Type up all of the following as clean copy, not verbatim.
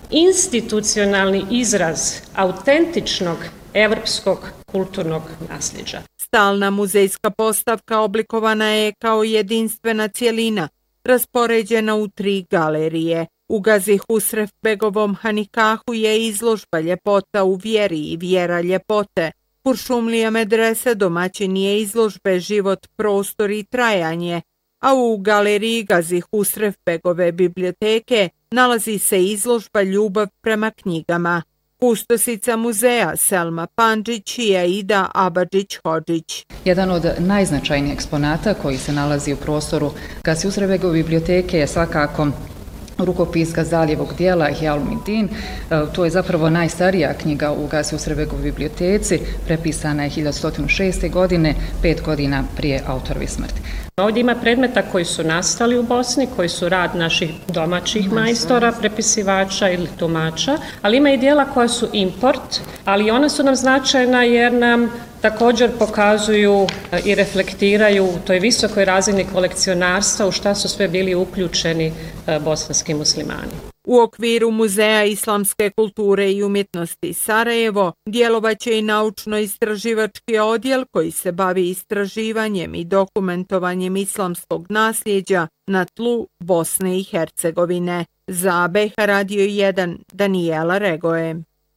institucionalni izraz autentičnog evropskog kulturnog nasljeđa. Stalna muzejska postavka oblikovana je kao jedinstvena cjelina, raspoređena u 3 galerije. U Gazi Husrevbegovom Hanikahu je izložba ljepota u vjeri i vjera ljepote. Kuršumlija medrese domaćin je izložbe život, prostor i trajanje, a u galeriji Gazi Husrevbegove biblioteke nalazi se izložba ljubav prema knjigama. Kustosica muzeja Selma Pandžić i Aida Abadžić-Hodžić. Jedan od najznačajnijih eksponata koji se nalazi u prostoru Gazi Husrevbegove biblioteke je svakako rukopis Gazalijevog dijela Hjalmidin. To je zapravo najstarija knjiga u Gazi Husrevbegovoj biblioteci, prepisana je 1106. godine, 5 godina prije autorove smrti. Ovdje ima predmeta koji su nastali u Bosni, koji su rad naših domaćih majstora, prepisivača ili tumača, ali ima i dijela koja su import, ali ona su nam značajna jer nam također pokazuju i reflektiraju u toj visokoj razini kolekcionarstva u šta su sve bili uključeni bosanski muslimani. U okviru Muzeja islamske kulture i umjetnosti Sarajevo djelovaće i naučno-istraživački odjel koji se bavi istraživanjem i dokumentovanjem islamskog nasljeđa na tlu Bosne i Hercegovine. Za BH Radio 1 Danijela Regoje.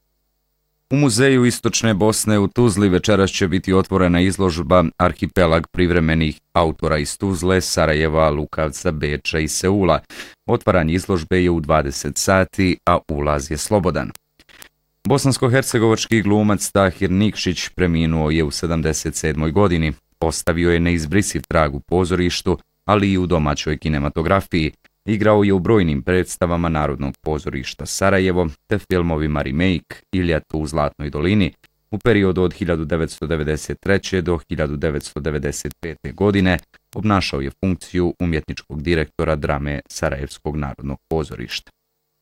U Muzeju Istočne Bosne u Tuzli večeras će biti otvorena izložba Arhipelag privremenih autora iz Tuzle, Sarajeva, Lukavca, Beča i Seula. Otvaranje izložbe je u 20 sati, a ulaz je slobodan. Bosansko-hercegovački glumac Tahir Nikšić preminuo je u 77. godini. Ostavio je neizbrisiv trag u pozorištu, ali i u domaćoj kinematografiji. Igrao je u brojnim predstavama Narodnog pozorišta Sarajevo te filmovima Remake, Iljato u Zlatnoj dolini u periodu od 1993. do 1995. godine. Obnašao je funkciju umjetničkog direktora drame Sarajevskog narodnog pozorišta.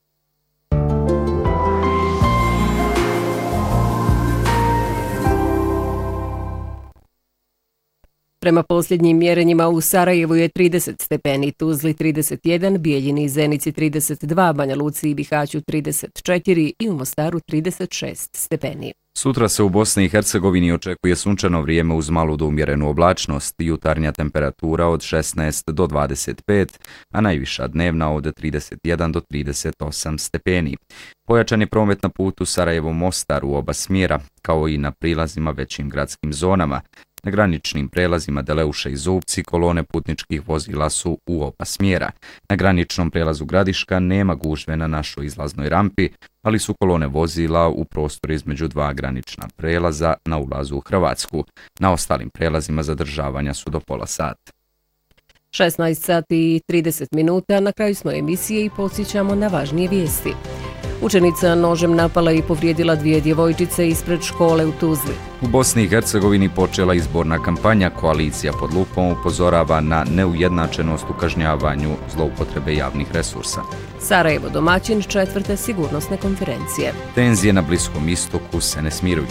Prema posljednjim mjerenjima u Sarajevu je 30 stepeni, Tuzli 31, Bijeljini i Zenici 32, Banja Luci i Bihaću 34 i u Mostaru 36 stepeni. Sutra se u Bosni i Hercegovini očekuje sunčano vrijeme uz malu do umjerenu oblačnost, jutarnja temperatura od 16 do 25, a najviša dnevna od 31 do 38 stepeni. Pojačan je promet na putu Sarajevo-Mostar u oba smjera, kao i na prilazima većim gradskim zonama. Na graničnim prelazima Deleuša i Zubci kolone putničkih vozila su u oba smjera. Na graničnom prelazu Gradiška nema gužve na našoj izlaznoj rampi, ali su kolone vozila u prostoru između 2 granična prelaza na ulazu u Hrvatsku. Na ostalim prelazima zadržavanja su do pola sata. 16 sati i 30 minuta, na kraju smo emisije i podsjećamo na važnije vijesti. Učenica nožem napala i povrijedila 2 djevojčice ispred škole u Tuzli. U Bosni i Hercegovini počela izborna kampanja. Koalicija pod lupom upozorava na neujednačenost u kažnjavanju zloupotrebe javnih resursa. Sarajevo domaćin 4. sigurnosne konferencije. Tenzije na Bliskom istoku se ne smiruju.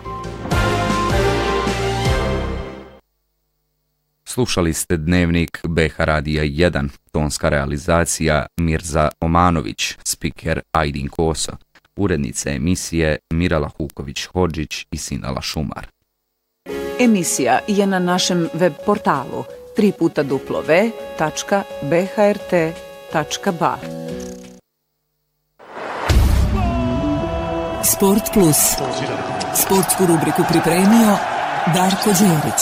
Slušali ste dnevnik BH Radija 1, tonska realizacija Mirza Omanović, spiker Ajdin Koso, urednice emisije Mirala Huković-Hodžić i Sinala Šumar. Emisija je na našem web portalu www.bhrt.ba. Sport Plus. Sportsku rubriku pripremio Darko Đerić.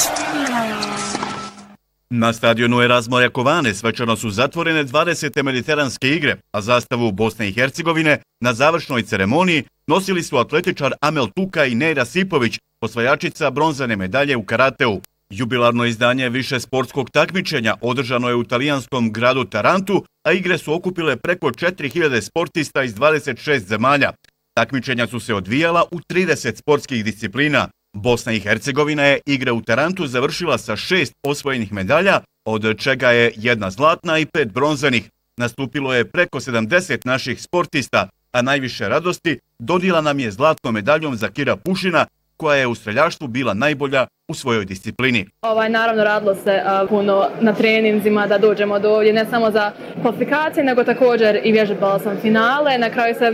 Na stadionu Erazmo Jakovane svečano su zatvorene 20. mediteranske igre, a zastavu Bosne i Hercegovine na završnoj ceremoniji nosili su atletičar Amel Tuka i Nejra Sipović, osvajačica bronzane medalje u karateu. Jubilarno izdanje više sportskog takmičenja održano je u talijanskom gradu Tarantu, a igre su okupile preko 4000 sportista iz 26 zemalja. Takmičenja su se odvijala u 30 sportskih disciplina. Bosna i Hercegovina je igre u Tarantu završila sa 6 osvojenih medalja, od čega je 1 zlatna i 5 bronzanih. Nastupilo je preko 70 naših sportista, a najviše radosti dodijela nam je zlatnom medaljom Zakira Pušina, koja je u streljaštvu bila najbolja u svojoj disciplini. Naravno radilo se puno na treninzima da dođemo do ovdje, ne samo za kvalifikacije, nego također i vježbala sam finale. Na kraju se